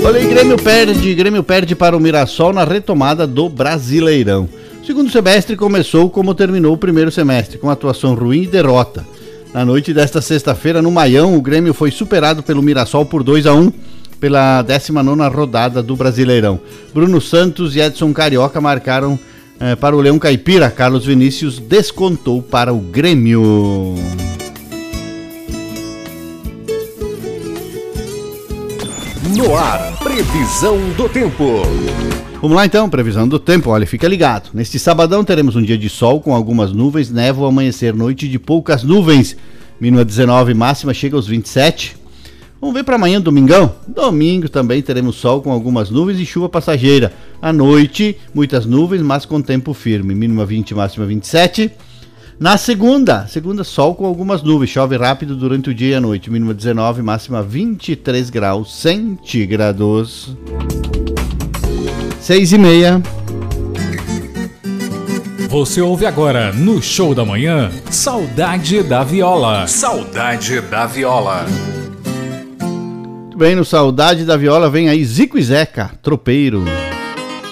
Olha aí, Grêmio perde para o Mirassol na retomada do Brasileirão. O segundo semestre começou como terminou o primeiro semestre, com atuação ruim e derrota. Na noite desta sexta-feira, no Maião, o Grêmio foi superado pelo Mirassol por 2-1 pela 19ª rodada do Brasileirão. Bruno Santos e Edson Carioca marcaram para o Leão Caipira. Carlos Vinícius descontou para o Grêmio. No ar, previsão do tempo. Vamos lá então, previsão do tempo, olha, fica ligado. Neste sabadão teremos um dia de sol com algumas nuvens, névoa, amanhecer, noite de poucas nuvens. Mínima 19, máxima chega aos 27. Vamos ver para amanhã, domingão? Domingo também teremos sol com algumas nuvens e chuva passageira. À noite, muitas nuvens, mas com tempo firme. Mínima 20, máxima 27. Na segunda sol com algumas nuvens, chove rápido durante o dia e a noite. Mínima 19, máxima 23 graus centígrados. 6:30. Você ouve agora no Show da Manhã, Saudade da Viola. Saudade da Viola. Muito bem, no Saudade da Viola vem aí Zico e Zeca, Tropeiro.